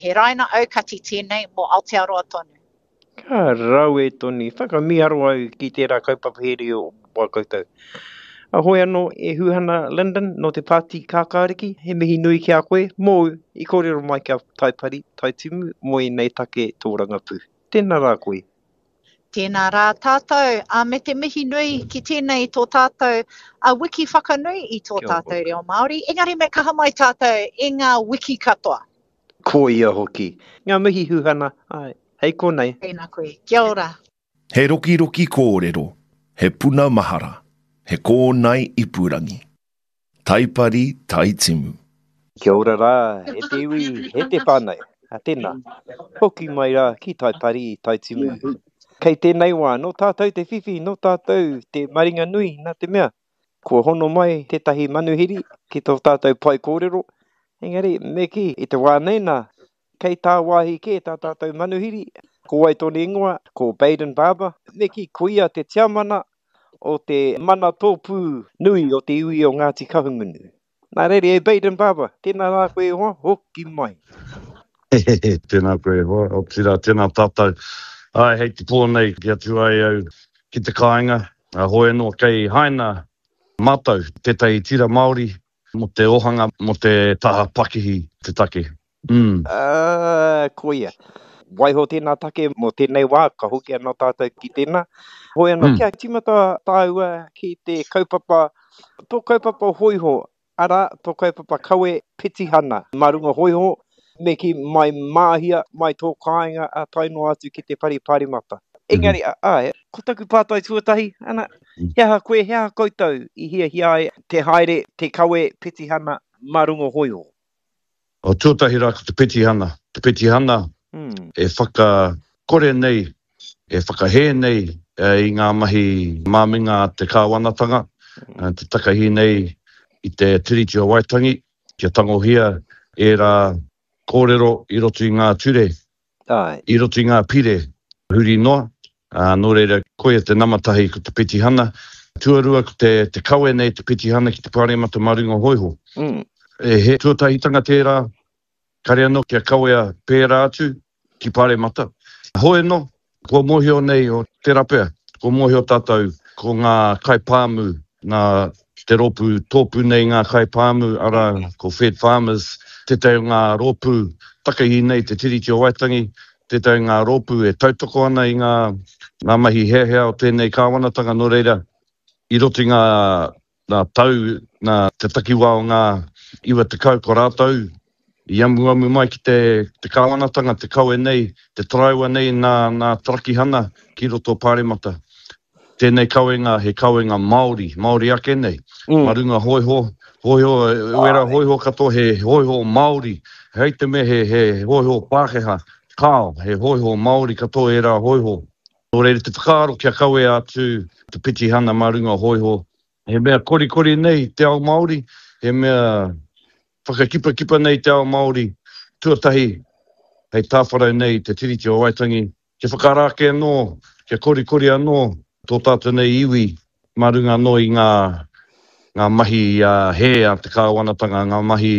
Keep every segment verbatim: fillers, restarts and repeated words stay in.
He raina au kati tēnei mo Aotearoa tonu. Ka rau e toni, whakamiaro au ki tērā kaupapaheri o wā koutou. Ahoy anō e huhana Lyndon no te pāti kākāriki, he mihi nui ki a koe, mō i kōrero mai kia taipari, taitimu, mo i nei take tō rangapū. Tēnā rā koe. Tēnā rā tātou, a me te mihi nui ki tēnei tō tātou, a wiki whakanui i tō Kia ora. tātou reo Māori, engari me kaha mai tātou e ngā wiki katoa. Ko ia hoki. Ngā mihi huhana, ai, hei konei. Tēnā koe, kia ora. He roki roki kōrero, he puna mahara, he kōnai ipurangi. Taipari taitimu. Kia ora rā, he te iwi, he te whānau. A tēnā, hoki mai rā ki taipari taitimu. Kei tēnei wā, no tātou te whiwhi, no tātou te maringa nui, nā te mea. Kua hono mai tētahi manuhiri ki tō tātou pai kōrero. Engari, me ki, i te wā nei nā, kei tā wāhi ke tā tātou manuhiri. Ko ai tōni ingoa, ko Baden Barber. Me ki, kuia te tiamana o te mana tōpū nui o te iwi o Ngāti Kahungunu. Nā reire e Baden Barber, tēnā rā koe hoa, hoki mai. Tēnā koe hoa, o tira, tēnā tātou. Ai, hei te pōnei ki atu ai au ki te kāinga. A hoi anō kei haina mātou, tētai tira Māori, mo te ohanga, mo te taha pakihi, te take. Mm. Uh, ko ia. Waiho tēnā take mo tēnei wā, ka hoki anō tātou ki tēnā. Hoi anō, mm. kia timata tāua ki te kaupapa, tō kaupapa hoiho, ara tō kaupapa kaue Petihana, marunga hoiho, me ki mai māhia, mai tō kāinga a taino atu ki te pariparimata. Engari, mm-hmm. ai, ko taku pātai tuatahi, ana, hea koe, hea koutou, i hia hia te haere, te kaue Petihana, marunga hoiho. O tuatahi rā ko te Petihana. Te Petihana mm. e whaka kore nei, e whakahe nei e, i ngā mahi māminga te kāwanatanga, mm. te takahi nei i te tiriti o Waitangi, kia tangohia e rā kōrero i roto i ngā ture, Ai. I roto i ngā pire, huri noa, uh, nō reira koe te namatahi ko te Petihana, tuarua ko te, te kawe nei te Petihana ki te Pāremata Marunga Hoiho. Mm. E he tuatahitanga tērā, kare anō kia kawea pērā atu ki Pāremata. Hoi no, ko mohio nei o te rapea, ko mohio tātou, ko ngā kaipāmu, ngā te ropu tōpu nei ngā kaipāmu, ara ko Fed Farmers, te tau ngā rōpū, takahi nei te tiriti o Waitangi, te tau ngā rōpū e tautoko ana i ngā, ngā mahi hea hea o tēnei kāwanatanga no reira, i roti ngā, ngā tau, ngā te takiwā o ngā iwa te kau ko rātau, i amu amu mai ki te, te kāwanatanga, te kaue nei, te traiwa nei ngā, ngā tarakihana ki roto Pāremata. Tēnei kauenga, he kauenga Māori, Māori ake nei, mm. marunga hoiho, hoiho, uera hoiho kato, he hoiho Māori, hei te me he, he hoiho Pākehā, kāo, he hoiho Māori kato e rā hoiho. Nō reire te whakaaro kia kaue atu, te Petihana marunga hoiho, he mea kori kori nei te ao Māori, he mea whakakipa kipa nei te ao Māori, tuatahi, hei tāwharau nei te tiriti o Waitangi, kia whakarake anō, kia kori kori anō, tō tātou nei iwi, marunga no i ngā, ngā mahi uh, hea te kāwanatanga, ngā mahi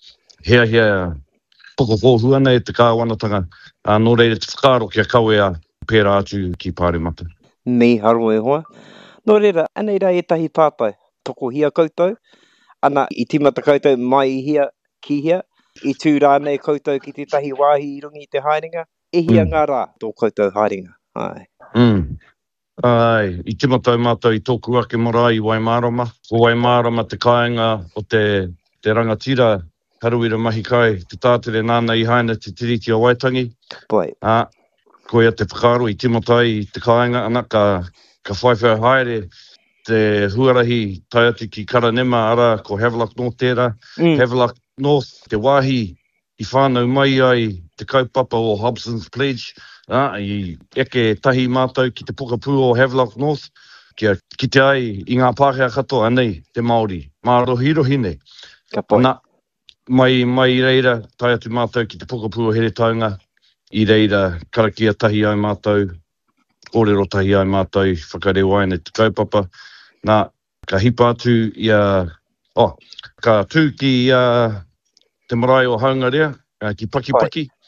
hea hea pokokōhua nei te kāwanatanga, uh, nō reire te whakaaro kia kawea pērā atu ki Pāremata. Nei haro e hoa. Nō reira, anei rā e tahi pātai, toko hia koutou, ana i timata koutou mai i hia, ki hia, i tū rā nei koutou ki te tahi wāhi i rungi i te haerenga, e hia mm. ngā rā tō koutou haerenga. Ai. Mm. Ai, i timatau mātou i tōku ake marae i Waimārama. Ko Waimārama te kāinga o te, te rangatira, haruira mahi kai, te tātere nāna i haina te tiriti o Waitangi. Pai. Ah, ko ia te whakaaro i timatai i te kāinga, ana ka, ka whaiwhau haere, te huarahi tai atu ki Karanema, ara ko Havelock North tērā. Mm. Havelock North, te wāhi i whānau mai ai te kaupapa o Hobson's Pledge, ah, i eke tahi mātou ki te pokapū o Havelock North, kia kite ai i ngā Pākehā katoa anei te Māori, mā rohirohi nei. Ka pai. Nā, mai, mai reira, tai atu mātou ki te pokapū o Heretaunga, i reira karakia tahi ai mātou, kōrero tahi ai mātou, whakareo ai nei te kaupapa. Nā, ka hipa atu i a, oh, ka tū ki uh, te marae o Haungarea, uh, ki Paki Paki.